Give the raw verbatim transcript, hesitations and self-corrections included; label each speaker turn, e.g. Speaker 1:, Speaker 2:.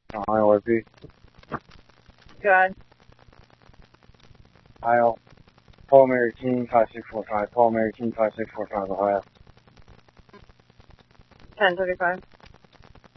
Speaker 1: Ohio R P.
Speaker 2: Good.
Speaker 1: Ohio. Paul Mary Team five six four five. Paul Mary Team five six four five, Ohio.
Speaker 2: ten thirty-five.